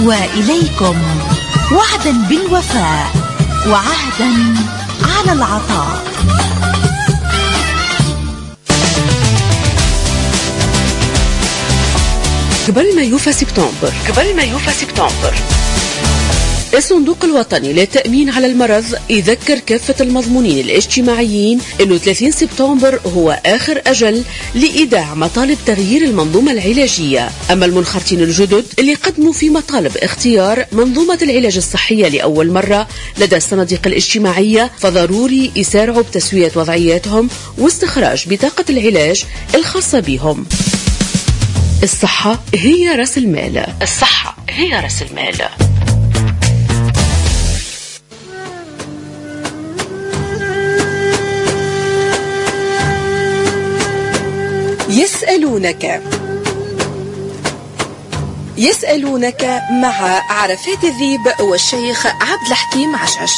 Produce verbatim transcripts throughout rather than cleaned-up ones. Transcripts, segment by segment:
وإليكم وعدا بالوفاء وعهدا على العطاء. قبل ما يوفى سبتمبر قبل ما يوفى سبتمبر الصندوق الوطني للتأمين على المرض يذكر كافة المضمونين الاجتماعيين أنه ثلاثين سبتمبر هو آخر أجل لإيداع مطالب تغيير المنظومة العلاجية. أما المنخرطين الجدد اللي قدموا في مطالب اختيار منظومة العلاج الصحية لأول مرة لدى الصناديق الاجتماعية فضروري يسارعوا بتسوية وضعياتهم واستخراج بطاقة العلاج الخاصة بهم. الصحة هي رأس المال. الصحة هي رأس المال. يسألونك يسألونك مع عرفات الذيب والشيخ عبد الحكيم عشعش.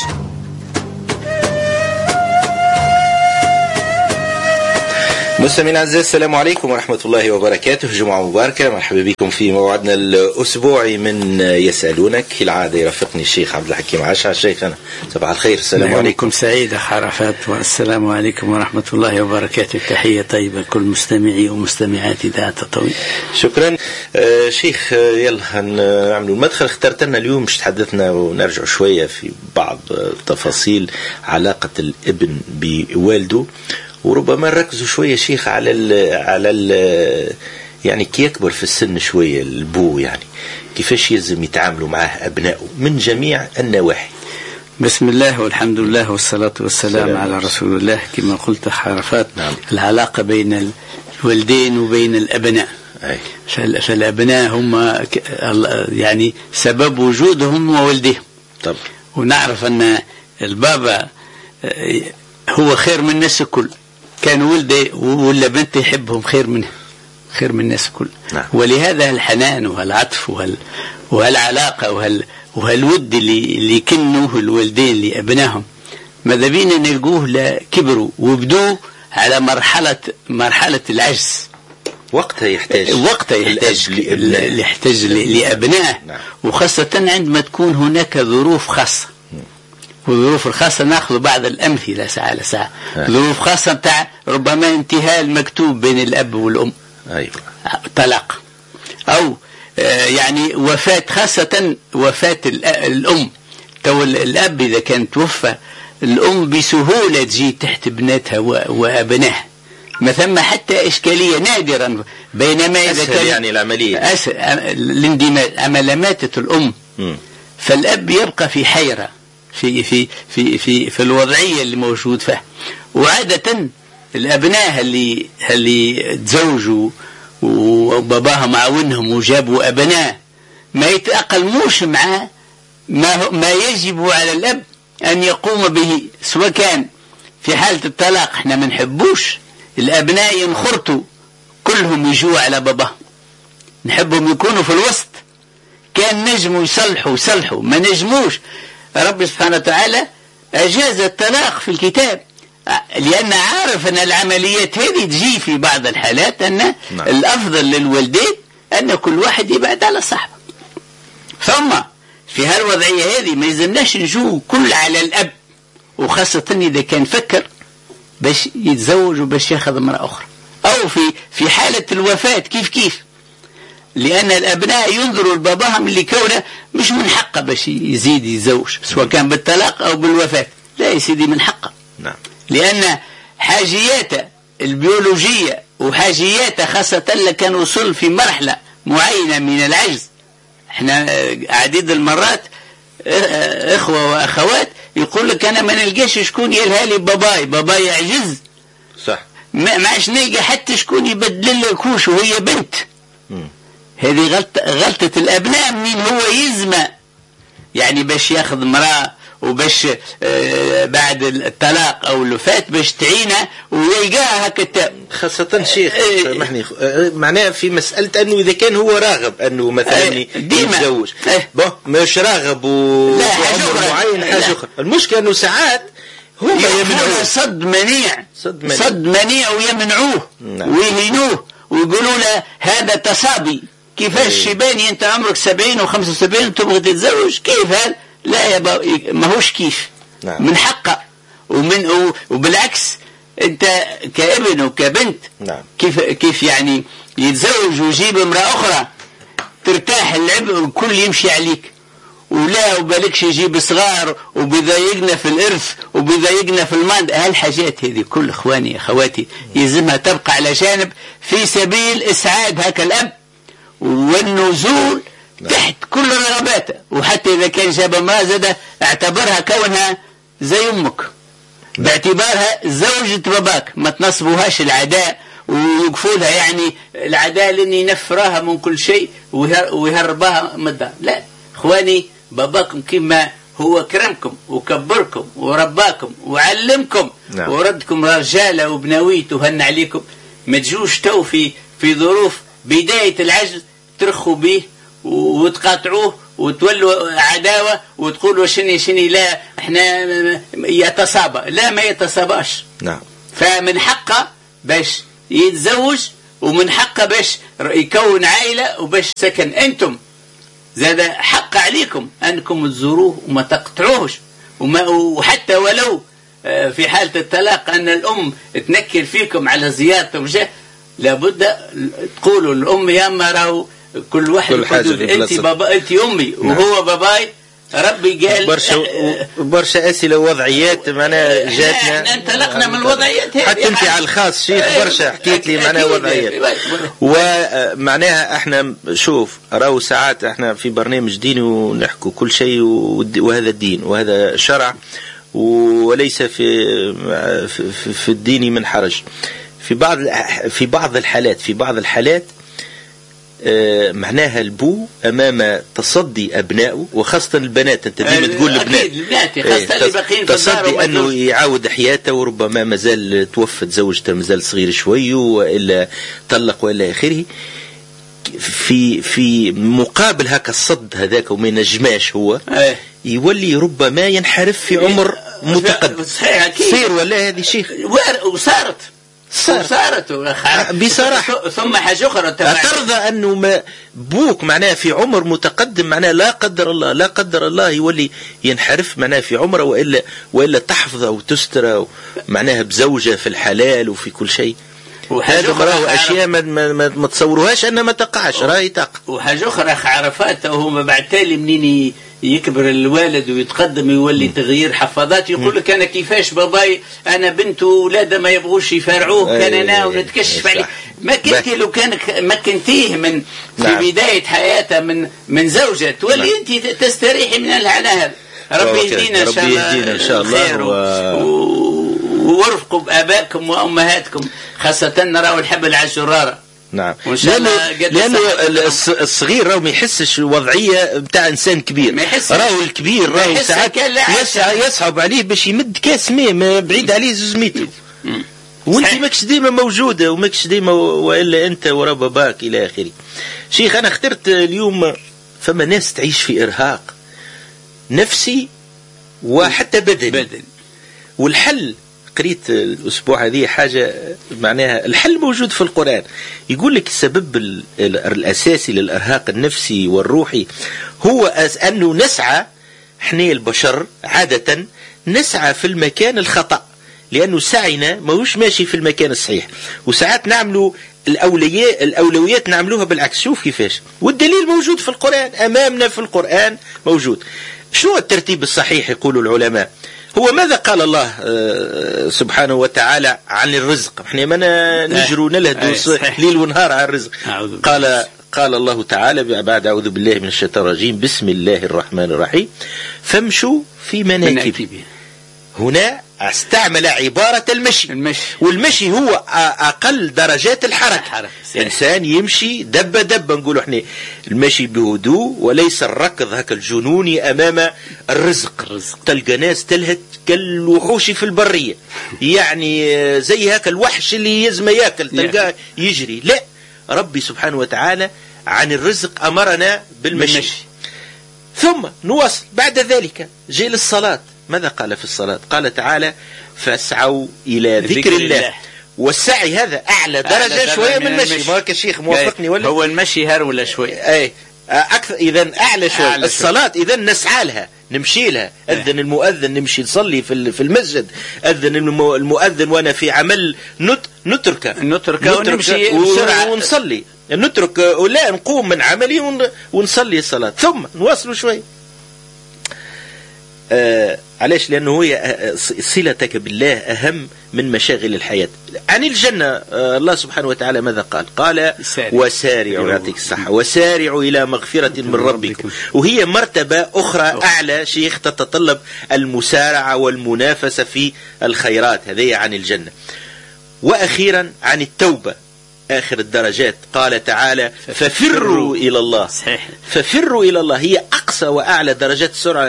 مستمعينا الاعزاء، السلام عليكم ورحمه الله وبركاته. جمعه مباركه، مرحبا بكم في موعدنا الاسبوعي من يسالونك. كالعاده يرافقني الشيخ عبد الحكيم عشعش. شيخنا صباح الخير. السلام عليكم. سعيد عرفات والسلام عليكم ورحمه الله وبركاته. تحيه طيبه لكل مستمعي ومستمعات اذاعه التطوير. شكرا. آه شيخ، يلا نعملوا المدخل. اخترت لنا اليوم مش تحدثنا ونرجع شويه في بعض تفاصيل علاقه الابن بوالده، وربما نركزوا شوية شيخ على ال على ال يعني كي يكبر في السن شوية البو، يعني كيفاش يلزم يتعاملوا معاه أبنائه من جميع النواحي. بسم الله والحمد لله والصلاة والسلام سلام على رسول الله. كما قلت عرفات، نعم. العلاقة بين الوالدين وبين الأبناء. أي. فالأبناء هم يعني سبب وجودهم وولدهم. طب. ونعرف أن البابا هو خير من الناس الكل. كان ولدي ولا بنتي يحبهم خير منه خير من الناس كل. نعم. ولهذا الحنان وهالعطف وهال وهالعلاقة وهال وهالود اللي اللي كنوه الوالدين لأبنائهم ماذا بينا نلقوه لكبروا وبدوا على مرحلة مرحلة العجز. وقتها يحتاج وقتها يحتاج اللي يحتاج لأبنائه. نعم. وخاصة عندما تكون هناك ظروف خاصة. والظروف الخاصة نأخذ بعض الأمثلة ساعة لساعة. ظروف خاصة بتاع ربما انتهاء المكتوب بين الأب والأم. أيوة. طلاق أو يعني وفاة، خاصة وفاة الأم. تو الأب إذا كان توفى الأم بسهولة تجي تحت ابنتها وأبنائها، ما ثم حتى إشكالية نادرا. بينما إذا كان يعني العملية الاندماج أما ماتت الأم م. فالأب يبقى في حيرة في في في في في الوضعية اللي موجود فيها. وعادة الأبناء اللي اللي تزوجوا وباباهم معاونهم وجابوا أبناء ما يتأقلموش مع ما ما يجب على الأب أن يقوم به، سواء كان في حالة الطلاق. احنا ما نحبوش الأبناء ينخرطوا كلهم يجوا على باباهم، نحبهم يكونوا في الوسط. كان نجموا يصلحوا يصلحوا، ما نجموش. رب سبحانه وتعالى أجاز الطلاق في الكتاب، لأن عارف أن العمليات هذه تجي في بعض الحالات أن نعم. الأفضل للوالدين أن كل واحد يبعد على صاحبه. ثم في هالوضعية هذه ما يلزمناش نجو كل على الأب، وخاصة إذا كان فكر باش يتزوج وباش ياخذ امرأة أخرى، أو في في حالة الوفاة كيف كيف. لأن الأبناء ينظروا لباباهم اللي كونه مش من حقه باش يزيد يتزوج، سواء كان بالطلاق أو بالوفاة. لا يا سيدي، من حقه. نعم. لأن حاجياته البيولوجية وحاجياته خاصة لكان وصل في مرحلة معينة من العجز. احنا عديد المرات اخوة واخوات يقول لك انا ما نلقاش شكون يلهالي باباي باباي يعجز. صح. ما عادش نلقى حتى شكون يبدل له كوش وهي بنت. م. هذه غلطة غلطة الابناء. منين هو يزمى يعني باش ياخذ امرأة وباش آه بعد الطلاق او الوفاة باش تعينه ويلقاها هكذا. خاصة شيخ سامحني آه معناها في مسألة انه اذا كان هو راغب انه مثلا آه يتزوج آه بو مش راغب وعمر معين حاجة اخرى. المشكلة انه ساعات هم يمنعوه. صد منيع صد منيع, صد منيع ويمنعوه. نعم. ويهينوه ويقولوا له هذا تصابي. كيفاش شيباني انت عمرك سبعين وخمسة وسبعين وتبغى تتزوج؟ كيف هذا؟ لا يا با... ما هوش كيف. نعم. من حقه ومن وبالعكس انت كابن وكبنت نعم. كيف كيف يعني يتزوج ويجيب امرأة اخرى ترتاح العبء والكل يمشي عليك، ولا وبالكش يجيب صغار وبيضايقنا في الارث وبيضايقنا في المال. هالحاجات هذه كل اخواني اخواتي يلزمها تبقى على جانب في سبيل اسعاد هكا الاب والنزول تحت كل رغباته. وحتى اذا كان جاب ما زاد اعتبرها كونها زي امك، باعتبارها زوجة باباك، ما تنصبوهاش العداء ويوقفوا لها يعني العداء لاني ينفراها من كل شيء ويهربها من الدار. لا اخواني، باباكم كما هو كرمكم وكبركم ورباكم وعلمكم. نعم. وردكم رجاله وبناويت وهن عليكم. ما تجوش تو في في ظروف بدايه العجز ترخوا به وتقاطعوه وتولوا عداوه وتقولوا شني شني لا احنا يتصابى. لا ما يتصاباش. نعم. فمن حقه باش يتزوج ومن حقه باش يكون عائله وباش سكن. انتم زاد حق عليكم انكم تزوروه وما تقطعوهش، وما وحتى ولو في حاله الطلاق ان الام تنكل فيكم على زيارته وجه، لابد تقولوا الام يا اما راهو كل واحد انت بابا انت امي. نعم. وهو باباي ربي قال برشا برشا اسئله ووضعيات معناها جاتنا. احنا انطلقنا من الوضعيات هذه. حتى انت على الخاص شيخ برشا حكيت لي معناها وضعيات. ومعناها احنا شوف راهو ساعات احنا في برنامج ديني ونحكوا كل شيء، وهذا الدين وهذا شرع وليس في في الدين من حرج. في بعض في بعض الحالات في بعض الحالات آه معناها البو امام تصدي ابنائه وخاصه البنات. انت ديما تقول البنات آه تصدي انه يعاود حياته، وربما مازال توفت زوجته مازال صغير شوي والا طلق والا اخره. في في مقابل هكا الصد هذاك وما ينجماش هو آه. يولي ربما ينحرف في عمر متقدم. تصير ولا هذه شيخ وصارت صارت بصراحة. ثم حاجة أخرى ترضى أنه ما بوك معناه في عمر متقدم معناه لا قدر الله لا قدر الله يولي ينحرف معناه في عمره، وإلا وإلا تحفظه وتستره معناها بزوجة في الحلال وفي كل شيء. هذا مراه أشياء ما, ما, ما, ما تصوروهاش أنها ما تقعش راهي تقع. وحاجة أخرى أخ عرفات وهم بعد تالي منين يكبر الوالد ويتقدم يولي تغيير حفاظات يقول لك أنا كيفاش باباي أنا بنت ولاده ما يبغوش يفرعوه كان أنا ونتكشف عليه. ما كنت لو كان ما كنتيه من في نعم. بداية حياته من من زوجة تولي نعم. أنت تستريحي من العناء. ربي يهدينا إن شاء الله إن شاء الله و... وورفقوا بآبائكم وأمهاتكم خاصة نراو الحبل على الشرارة. نعم. لأنه, لأنه الصغير راهو ما يحسش وضعية بتاع إنسان كبير. راهو الكبير راهو ساعات يصعب عليه باش يمد كاس ماء بعيد عليه زوز متر، وانت ماكش ديما موجودة وماكش ديما وإلا أنت ورا باباك إلى آخره. شيخ أنا اخترت اليوم فما ناس تعيش في إرهاق نفسي وحتى بدني بدن. والحل قريت الأسبوع هذه حاجة معناها الحل موجود في القرآن. يقول لك السبب الأساسي للإرهاق النفسي والروحي هو أنه نسعى احنا البشر عادة نسعى في المكان الخطأ، لأنه سعينا ما هوش ماشي في المكان الصحيح، وساعات نعملوا الأولويات الأولويات نعملوها بالعكس. شوف كيفاش، والدليل موجود في القرآن أمامنا في القرآن موجود. شنو الترتيب الصحيح يقولوا العلماء؟ هو ماذا قال الله سبحانه وتعالى عن الرزق؟ احنا ما نجروا نلهدوا ليل ونهار على الرزق. قال قال الله تعالى بعد أعوذ بالله من الشيطان الرجيم بسم الله الرحمن الرحيم فامشوا في مناكبه. هنا استعمل عبارة المشي. المشي والمشي هو أقل درجات الحركة. إنسان يمشي دبة دبة نقول احنا المشي بهدوء وليس الركض هكا الجنوني أمام الرزق. الرزق. تلقى ناس تلهت كالوحوش في البرية يعني زي هكا الوحش اللي يزم ياكل تلقاه يجري. لا، ربي سبحانه وتعالى عن الرزق أمرنا بالمشي. بالمشي. ثم نواصل بعد ذلك جاء للصلاة. ماذا قال في الصلاة؟ قال تعالى فاسعوا إلى ذكر الله والسعي هذا اعلى درجه شويه من المشي. ما هكا شيخ موافقني ولا؟ هو المشي هرولة شوي. اي اكثر اذا اعلى شوي. أعلى الصلاه اذا نسعى لها نمشي لها. اذن المؤذن نمشي نصلي في في المسجد. اذن المؤذن وانا في عمل نت نترك نترك ونمشي بسرعه ونصلي. نترك ولا نقوم من عملي ونصلي الصلاه ثم نواصلوا شوي. آه علاش؟ لأنه هي صلتك بالله أهم من مشاغل الحياة. عن الجنة آه الله سبحانه وتعالى ماذا قال؟ قال وسارعوا، يعطيك الصحة، وسارعوا إلى مغفرة من ربكم. وهي مرتبة أخرى أعلى شيخ تتطلب المسارعة والمنافسة في الخيرات. هذه عن الجنة. وأخيرا عن التوبة آخر الدرجات، قال تعالى ففروا إلى الله. صحيح. ففروا إلى الله هي أقصى وأعلى درجات السرعة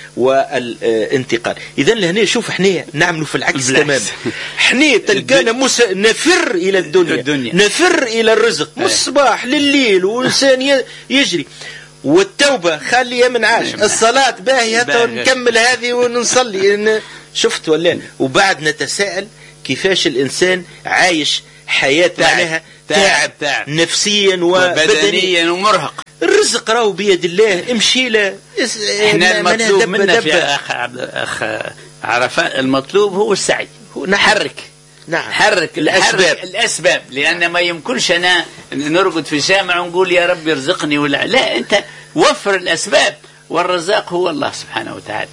والانتقال. إذا لهنا شوف احنا نعملوا في العكس تماما. احنا تلقانا مس... نفر إلى الدنيا. الدنيا نفر إلى الرزق من الصباح لليل وإنسان يجري. والتوبة خليها من عاش. الصلاة باهية نكمل هذه ونصلي. شفت ولا؟ وبعد نتساءل كيفاش الإنسان عايش حياة معناها تعب, تعب نفسيا وبدنيا ومرهق. الرزق راهو بيد الله. امشي له. احنا المطلوب منا في اخ اخ عرفاء المطلوب هو السعي. نحرك نعم حرك الاسباب الاسباب لان ما يمكنش انا نرقد في الجامع ونقول يا رب يرزقني ولا لا. انت وفر الاسباب والرزاق هو الله سبحانه وتعالى.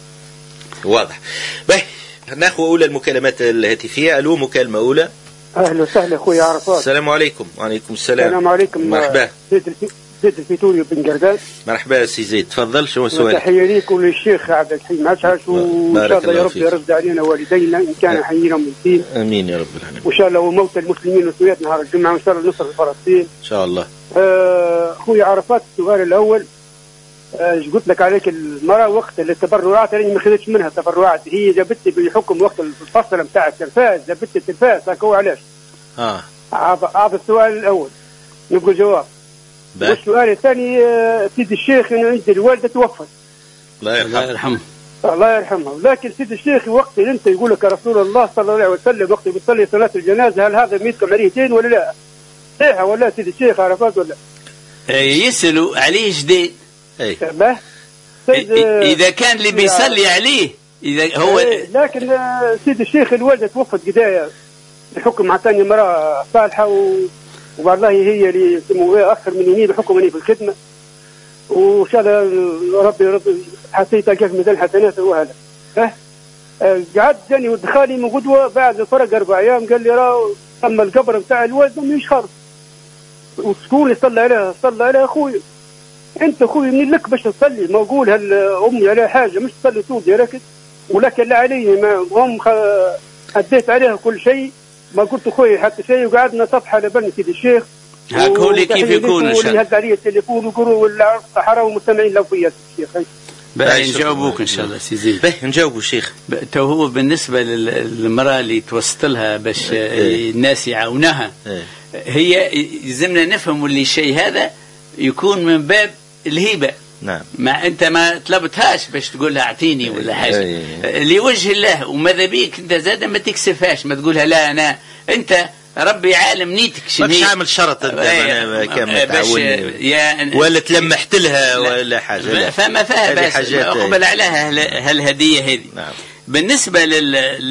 واضح. باهي ناخذ اولى المكالمات الهاتفيه. الو مكالمه اولى. اهلا وسهلا اخويا عرفات. السلام عليكم. وعليكم السلام. السلام عليكم. مرحبا. زيد الفيتوري بن قردان. مرحبا سي زيد، تفضل. شو سؤالك؟ تحيه ليك وللشيخ عبد الحليم عشعش، وان شاء الله يا رب يرد علينا والدينا ان كان حيين وميتين. امين يا رب العالمين. وان شاء الله وموتى المسلمين والسويات نهار الجمعه، وان شاء الله نصر فلسطين ان شاء الله. اخويا عرفات السؤال الاول، ايش قلت لك عليك المراه وقت التبرعات اللي ما خذتش منها تبرعات، هي جابت لي بحكم وقت الفصل نتاع التلفاز، جابت لي التلفاز هكا. هو علاش؟ اه عاطي السؤال الاول نقول جواب. والسؤال الثاني سيد الشيخ انه عند الوالده توفت الله يرحمه الله يرحمها، لكن سيد الشيخ وقت اللي انت يقول لك رسول الله صلى الله عليه وسلم وقت بيصلي صلاه الجنازه، هل هذا ميتكم مريتين ولا لا؟ صحيح ولا سيد الشيخ عرفات ولا؟ يسالوا عليه جديد. اي اذا كان اللي بيصلي عليه اذا هو ايه. لكن سيد الشيخ الوالده توفت قدايه بحكم مع ثاني مراه صالحه و... والله هي اللي يسموها اكثر من يمين بحكم اني في الخدمه، وان شاء الله ربي ربي حسيت كيف مثل حسنات وهذا. اه قعدت جاني ودخالي من قدوه بعد فرق اربع ايام قال لي راه تم القبر بتاع الوالده مش خالص، وشكون يصلي عليها؟ صلى عليها اخوي. انت اخوي منين لك باش تصلي؟ ما اقول هل امي عليها حاجه مش تصلي طول ديركت، ولكن لا علي ما هم اديت عليها كل شيء، ما قلت اخوي حتى شيء، وقعدنا صفحه لبني سيد الشيخ هاك هو اللي كيف يكون ان شاء الله. هز علي التليفون وقولوا الصحراء ومستمعين لو فيا الشيخ. باهي نجاوبوك ان شاء الله سي زيد. باهي نجاوبوا الشيخ. تو هو بالنسبه للمراه اللي توسط لها باش الناس يعاونها، هي يلزمنا نفهم اللي الشيء هذا يكون من باب الهبه. نعم. ما انت ما طلبتهاش باش تقول لها اعطيني ولا حاجه لوجه الله، وماذا بيك انت زاد ما تكسفهاش، ما تقولها لا انا انت ربي عالم نيتك شنو، ماكش عامل شرط انت كما تعاوني ولا تلمحت لها ولا حاجه، فما فيها بس اقبل عليها هالهديه هذه. نعم. بالنسبه لل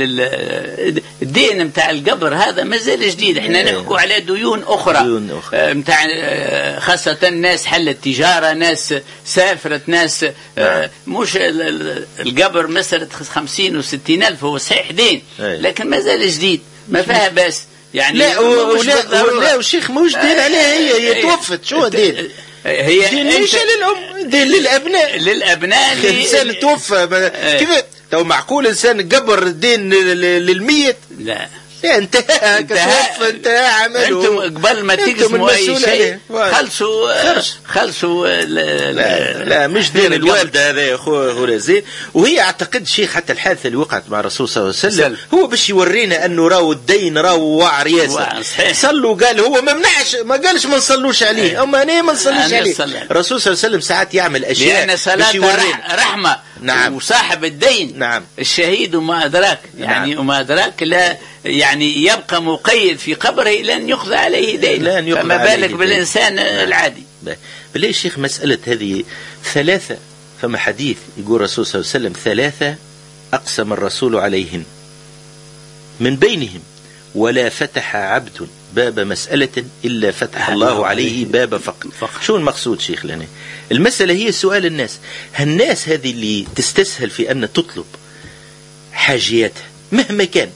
للدين نتاع القبر هذا مازال جديد، احنا نحكوا على ديون اخرى نتاع خاصه ناس حلت تجاره، ناس سافرت، ناس نعم. مش القبر مسألة خمسين وستين الف هو صحيح دين، لكن مازال جديد ما فيها بس يعني. لا ولا والشيخ موش دين عليها، هي هي توفت شو دين؟ هي دين مش للام، دين للابناء. للابناء الانسان توفى كيف تو معقول انسان قبر الدين للميت؟ لا انتهى انتهى انتهى عمله. انتم قبل ما تقسموا اي شيء خلصوا خلصوا لا, لا, لا مش دين الوالده هذا يا اخو زين. وهي اعتقد شيخ حتى الحادثه اللي وقعت مع الرسول صلى الله عليه وسلم هو باش يورينا انه راهو الدين راهو واعر ياسر. صلوا قال هو ما منعش، ما قالش ما نصلوش عليه، اما انا ما نصليش عليه. الرسول صلى الله عليه وسلم ساعات يعمل اشياء لان صلاه رحمه. نعم. وصاحب الدين نعم. الشهيد وما ادراك يعني. نعم. وما ادراك لا يعني يعني يبقى مقيد في قبره لن يقضى عليه دين، فما بالك بالإنسان العادي. بالله الشيخ مسألة هذه ثلاثة، فما حديث يقول الرسول صلى الله عليه وسلم ثلاثة أقسم الرسول عليهن من بينهم ولا فتح عبد باب مسألة إلا فتح الله عليه باب فقر. شو المقصود شيخ لنا؟ المسألة هي سؤال الناس، هالناس هذه اللي تستسهل في أن تطلب حاجياتها مهما كان،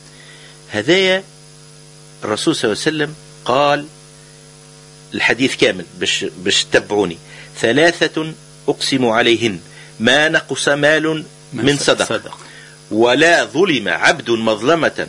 هذايا الرسول صلى الله عليه وسلم قال الحديث كامل باش باش تتبعوني: ثلاثة أقسم عليهن ما نقص مال من صدقة ولا ظلم عبد مظلمة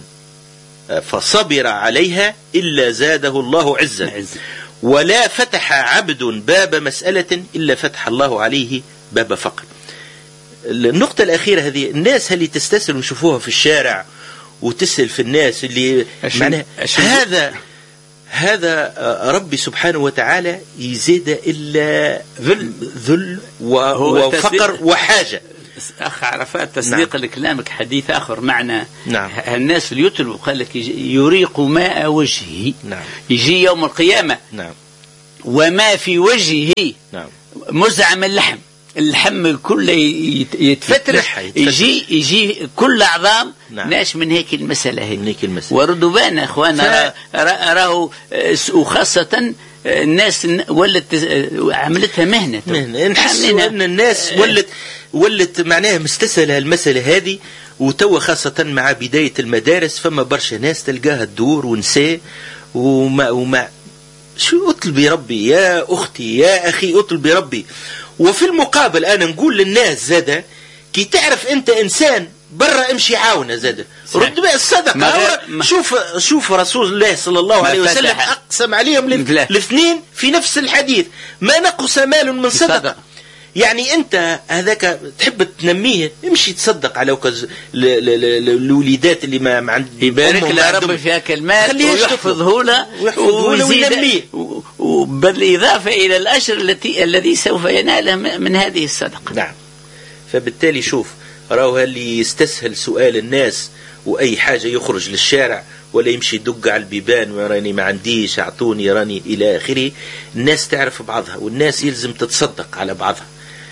فصبر عليها إلا زاده الله عزا ولا فتح عبد باب مسألة إلا فتح الله عليه باب فقر. النقطة الأخيرة هذه، الناس اللي تستسهل ونشوفوها في الشارع وتسأل في الناس اللي معناها هذا هذا ربي سبحانه وتعالى يزيد إلا ذل ذل وفقر وحاجة. أخ عرفات تصديق نعم. لكلامك حديث آخر معنى نعم. الناس اللي يطلبوا قال لك يريق ماء وجهه نعم. يجي يوم القيامة نعم. وما في وجهه نعم. مزعم اللحم، اللحم كله يتفترح يجي يجي كل عظام نعم. ناش من هيك المسألة هي وردوا بان أخوانا ف... راهو وخاصة الناس ولت عملتها مهنة مهنة نحس أن الناس ولت ولت معناها مستسهلة المسألة هذه، وتوا خاصة مع بداية المدارس فما برشا ناس تلقاها الدور ونساء وما وما شو اطلبي ربي يا أختي يا أخي اطلبي ربي. وفي المقابل أنا نقول للناس زادة كي تعرف أنت إنسان برا امشي عاونه زادة رد بقى الصدقة. شوف شوف رسول الله صلى الله عليه وسلم أقسم عليهم الاثنين في نفس الحديث ما نقص مال من صدقة. يعني أنت هذاك تحب تنميه امشي تصدق على وكز الوليدات اللي ما ما عندهم، يبارك له ربي في هاك المال ويحفظه له ويزيده بالإضافة إلى الأجر التي الذي سوف يناله من هذه الصدقة. نعم. فبالتالي شوف راهو اللي يستسهل سؤال الناس وأي حاجة يخرج للشارع ولا يمشي يدق على البيبان وراني ما عنديش أعطوني راني إلى آخره. الناس تعرف بعضها والناس يلزم تتصدق على بعضها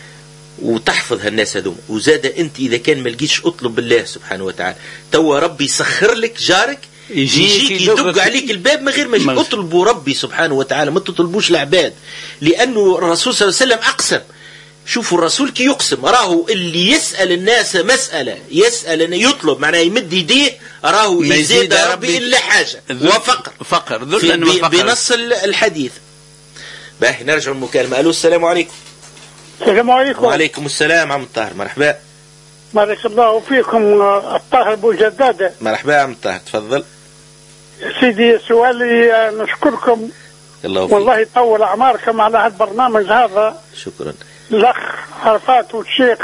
وتحفظ هالناس هذوم. وزاد أنت إذا كان ما لقيتش أطلب بالله سبحانه وتعالى توا ربي يسخر لك جارك يجيك يدق عليك الباب من غير ما اطلبوا ربي سبحانه وتعالى، ما تطلبوش العباد، لأنه الرسول صلى الله عليه وسلم أقسم. شوفوا الرسول كي يقسم راهو اللي يسأل الناس مسألة يسأل يطلب معناه يمد يديه راهو يزيد ربي إلا حاجة وفقر فقر بنص الحديث. باهي نرجع المكالمة. ألو السلام عليكم. السلام عليكم. وعليكم السلام عم الطاهر مرحبا. بارك الله فيكم الطاهر أبو جدادة. مرحبا عم الطاهر تفضل. سيدي سؤالي نشكركم الله والله يطول أعماركم على هذا البرنامج هذا. شكرا. الأخ عرفات والشيخ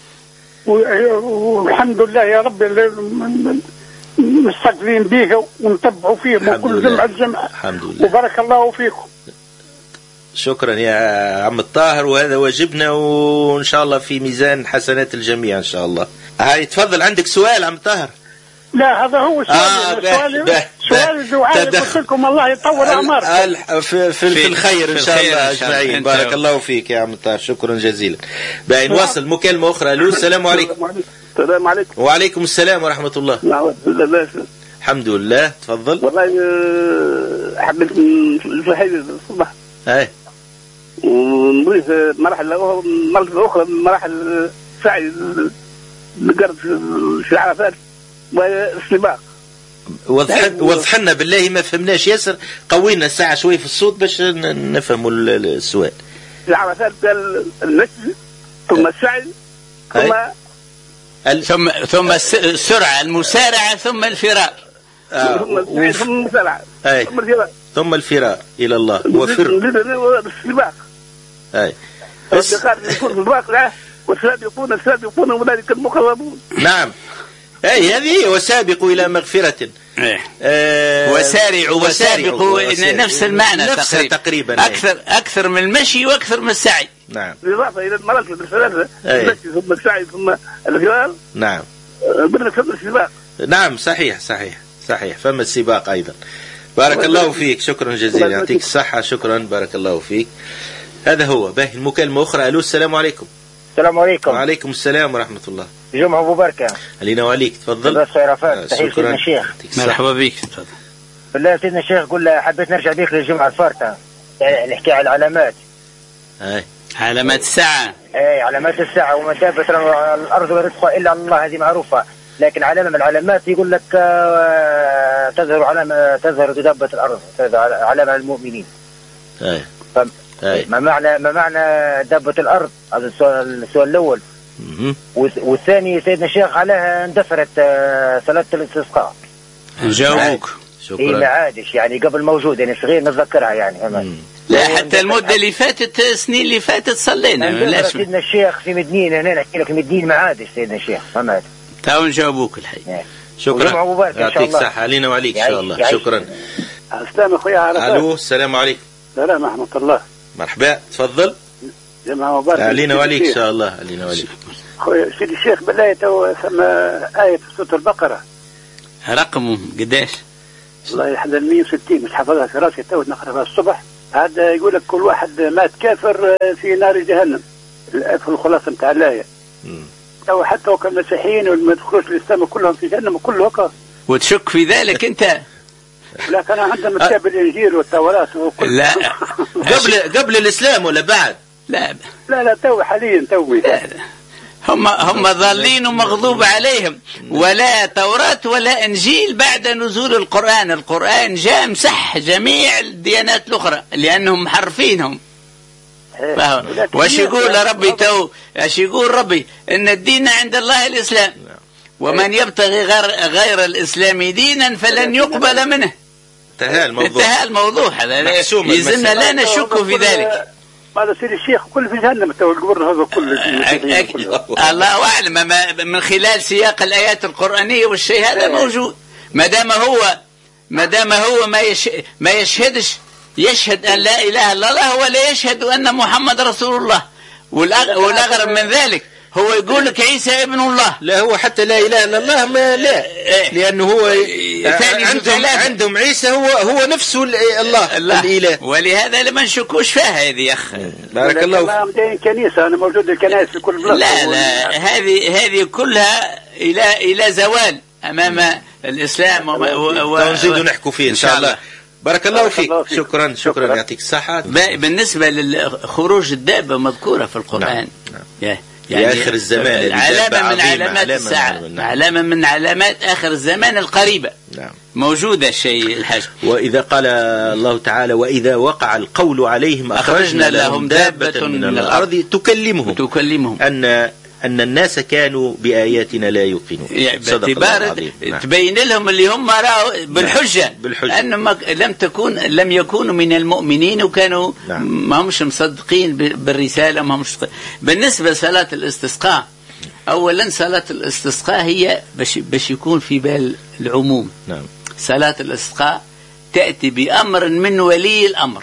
والحمد لله يا رب مستقبلين به ونتبعوا فيهم وكل جمعة جمعة. الحمد لله وبارك الله فيكم. شكرا يا عم الطاهر وهذا واجبنا وإن شاء الله في ميزان حسنات الجميع إن شاء الله. هاي تفضل عندك سؤال عم الطاهر. لا هذا هو سؤالي. آه سؤالي سؤالي دعائي قلت لكم الله يطول أعماركم في, في, في الخير إن شاء الله أجمعين. بارك الله فيك يا عم الطاهر شكرا جزيلا. باقي نواصل مكالمة أخرى. ألو السلام عليكم. السلام عليكم. وعليكم السلام ورحمة الله. الحمد لله تفضل. والله حبيت في هذه الصبح اي ونريد مراحل مرحلة أخرى من مراحل سعي لقرب في عرفات والسباق. وضح لنا بالله ما فهمناش ياسر، قوينا الساعة شوي في الصوت باش نفهموا السؤال. في عرفات المشي ثم السعي ثم ال... ثم ثم السرعة المسارعة ثم الفرار. آه ثم السعي ثم المسارعة ثم الفرار ثم الفرار إلى الله وفر السباق. أي بس يكون في الواقع والسابقون السابقون أولئك المقربون. نعم أي هذه وسابقوا إلى مغفرة. آه وسارعوا وسابقوا نفس المعنى نفس تقريبا, تقريبا أكثر أكثر من المشي وأكثر من السعي. نعم بالإضافة إلى المراكز الثلاثة المشي ثم السعي ثم الفرار. نعم بدنا نكمل السباق. نعم صحيح صحيح صحيح فما السباق أيضا. بارك الله فيك، شكرا جزيلا، يعطيك الصحة، شكرا، بارك الله فيك. هذا هو باهي. المكالمة أخرى. ألو السلام عليكم. السلام عليكم. وعليكم السلام ورحمة الله. جمعة مباركة. علينا وعليك، تفضل. بس خيرافات. تحية سيدنا الشيخ. مرحبا بك. تفضل. بالله سيدنا الشيخ قل حبيت نرجع بيك للجمعة الفارطة، يعني نحكي على العلامات. أي علامات الساعة. اي علامات الساعة. وما دابت الأرض لا رزق إلا على الله، هذه معروفة. لكن علامة من العلامات يقول لك تظهر علامة تظهر دابة الأرض، علامة المؤمنين. أي. أي. ما معنى ما معنى دابة الأرض؟ هذا السؤال السؤال الأول. والثاني سيدنا الشيخ عليها اندثرت صلاة الاستسقاء. نجاوبك. شكرا. إيه ما عادش يعني قبل موجود، يعني صغير نتذكرها يعني. أمان. لا حتى المدة اللي فاتت السنين اللي فاتت صلينا. لا سيدنا الشيخ في مدنين هنا نحكي لك مدنين ما عادش سيدنا الشيخ فهمت. تاو نجاوبوك الحقيقة. شكرا، يعطيك الصحة، علينا وعليك إن شاء الله. شكرا. السلام أخويا. ألو السلام عليكم. السلام ورحمة الله. مرحبا، تفضل. جمعة مباركة. علينا وعليك إن شاء الله. علينا وعليك. خويا سيدي الشيخ بالله تو ثم آية في سورة البقرة. رقم قداش؟ والله يحدى مية وستين مش حافظها في راسي تو نقرأها الصبح. هذا يقول لك كل واحد مات كافر في نار جهنم، في الخلاصة نتاع الآية. تو حتى وكان مسيحيين واللي ما يدخلوش الإسلام كلهم في جهنم وكله هكا. وتشك في ذلك أنت؟ لا كان عندهم كتاب الإنجيل والتوراة وكل. لا قبل قبل الإسلام ولا بعد؟ لا لا لا تو حاليا توي. هم هم ضالين ومغضوب عليهم، ولا توراة ولا إنجيل بعد نزول القرآن. القرآن جاء مسح جميع الديانات الأخرى لأنهم محرفينهم. وش يقول ربي تو؟ وش يقول ربي؟ إن الدين عند الله الإسلام، ومن يبتغي غير, غير الإسلام دينا فلن يقبل منه. انتهى الموضوع. انتهى الموضوع هذا، لازمنا لا نشك في ذلك. هذا سيد الشيخ كل في جهنم تو القبر هذا كله. الله أعلم من خلال سياق الآيات القرآنية والشيء هذا موجود. ما دام هو ما دام هو ما يش ما يشهدش يشهد أن لا إله إلا الله ولا يشهد أن محمد رسول الله. والأغرب من ذلك هو يقول لك عيسى ابن الله. لا هو حتى لا إله إلا الله ما لا، لأنه هو عندهم عندهم عيسى هو هو نفسه الله, الله الإله. ولهذا لما نشكوش فيها هذه يا أخ. بارك الله فيك. كنيسة أنا موجود الكنائس في كل بلاد. لا لا هذه هذه كلها إلى إلى زوال أمام الإسلام. ونزيد نحكوا فيه إن شاء الله. بارك الله فيك. شكرا شكرا يعطيك الصحة. بالنسبة لخروج الدابة مذكورة في القرآن. نعم. يعني آخر الزمان علامة من علامات الساعة، علامة من علامات آخر الزمان القريبة. نعم. موجودة الشيء الحاج. وإذا قال الله تعالى وإذا وقع القول عليهم أخرجنا لهم دابة من الأرض تكلمهم تكلمهم أن أن الناس كانوا بآياتنا لا يوقنون. باعتبار تبين لهم اللي هم رأوا بالحجة, بالحجة. أنهم لم تكون لم يكونوا من المؤمنين وكانوا نعم. ما همش مصدقين بالرسالة. ما همش بالنسبة لصلاة الاستسقاء، أولا صلاة الاستسقاء هي باش باش يكون في بال العموم. نعم. صلاة الاستسقاء تأتي بأمر من ولي الأمر،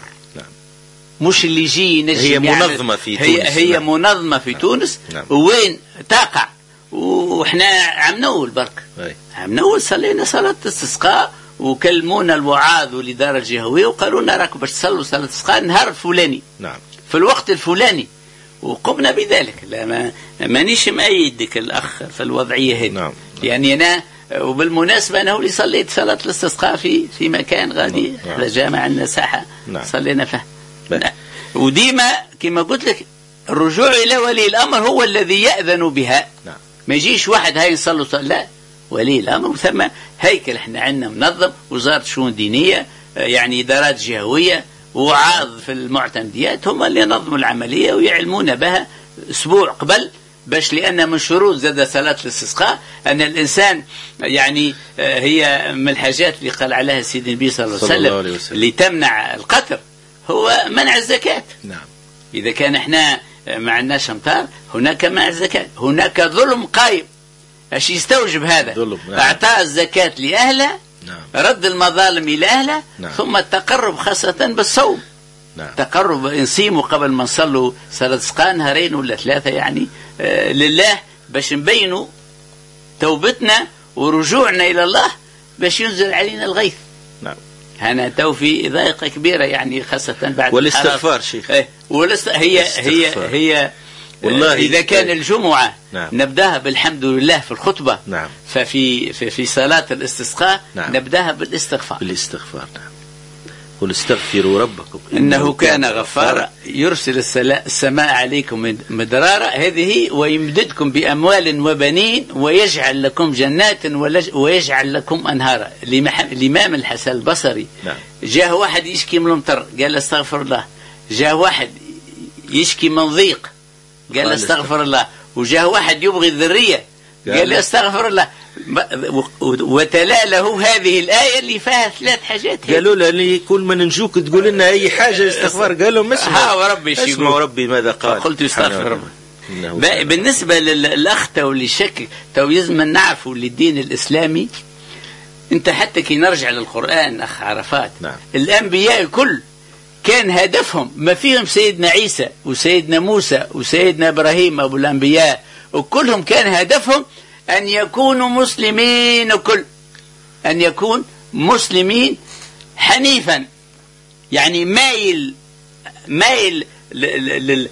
مش اللي يجي ينجم. هي منظمة في تونس. هي, هي نعم. منظمة في تونس. نعم. وين تقع وإحنا عم نقول برك عم نقول صلينا صلاة استسقاء وكلمونا الوعاظ لدرجة هوية وقالوا لنا راكم باش تصلوا صلاة استسقاء النهار الفلاني. نعم. في الوقت الفلاني وقمنا بذلك. لا ما مانيش مأيدك الأخ في الوضعية هذه. نعم. يعني أنا وبالمناسبة أنا اللي صليت صلاة الاستسقاء في في مكان غادي على جامع عندنا ساحة. نعم. صلينا فيه. وديما كما قلت لك الرجوع إلى ولي الأمر هو الذي يأذن بها. نعم. ما يجيش واحد هاي نصلوا صلاة، لا ولي الأمر. ثم هيكل احنا عندنا منظم، وزارة شؤون دينية، يعني إدارات جهوية وعاظ في المعتمديات هم اللي ينظموا العملية ويعلمون بها أسبوع قبل، باش لأن من شروط زاد صلاة الاستسقاء أن الإنسان يعني هي من الحاجات اللي قال عليها سيدنا النبي صلى الله عليه وسلم اللي تمنع القتل هو منع الزكاة. نعم. إذا كان احنا ما عندناش أمطار هناك منع الزكاة، هناك ظلم قائم. ايش يستوجب هذا؟ ظلم. نعم. اعطاء الزكاة لأهلها. نعم. رد المظالم إلى أهلها. نعم. ثم التقرب خاصة بالصوم. نعم. تقرب نصيموا قبل ما نصلوا صلاة استسقاء نهارين ولا ثلاثة يعني آه لله باش نبينوا توبتنا ورجوعنا إلى الله باش ينزل علينا الغيث. نعم. أنا تو في ضائقة كبيرة يعني خاصة بعد والاستغفار شيخ. إيه والاست... هي الاستغفار. هي هي والله إذا كان الجمعة نعم. نبدأها بالحمد لله في الخطبة. نعم. ففي في, في صلاة الاستسقاء نعم. نبدأها بالاستغفار. بالاستغفار نعم. قل استغفروا ربكم إنه كان غفارا يرسل السماء عليكم مدرارا هذه ويمددكم بأموال وبنين ويجعل لكم جنات ويجعل لكم أنهارا. الإمام الحسن البصري نعم. جاء واحد يشكي من المطر قال استغفر الله. جاء واحد يشكي من ضيق قال استغفر الله. وجاء واحد يبغي الذرية قال استغفر الله. وتلا له هذه الآية اللي فيها ثلاث حاجات. قالوا له لي كل ما ننجوك تقول لنا أي حاجة استغفار. قال لهم اسمعوا ربي اسمعوا ربي ماذا قال. قلت استغفر ربي. بالنسبة للأخ تو اللي شك تو يزم نعرفوا للدين الإسلامي. أنت حتى كي نرجع للقرآن أخ عرفات. نعم. الأنبياء كل كان هدفهم ما فيهم سيدنا عيسى وسيدنا موسى وسيدنا إبراهيم أبو الأنبياء وكلهم كان هدفهم أن يكونوا مسلمين. وكل أن يكون مسلمين حنيفا يعني مايل مايل